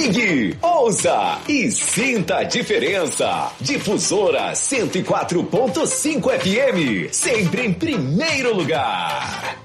ligue, ouça e sinta a diferença. Difusora 104.5 FM, sempre em primeiro lugar.